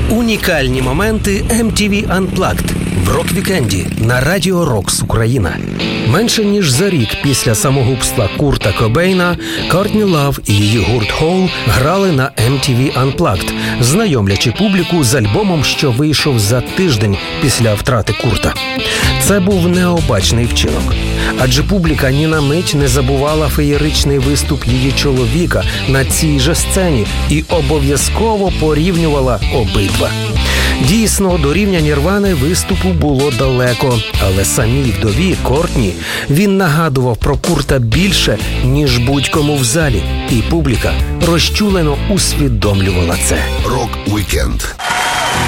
Унікальні моменти MTV Unplugged в рок-вікенді на Радіо Рокс Україна. Менше ніж за рік після самогубства Курта Кобейна Кортні Лав і її гурт Hole грали на MTV Unplugged, знайомлячи публіку з альбомом, що вийшов за тиждень після втрати Курта. Це був необачний вчинок. Адже публіка ні на мить не забувала феєричний виступ її чоловіка на цій же сцені і обов'язково порівнювала обидва. Дійсно, до рівня Нірвани виступу було далеко, але самій вдові Кортні він нагадував про Курта більше, ніж будь-кому в залі, і публіка розчулено усвідомлювала це. Рок-вікенд.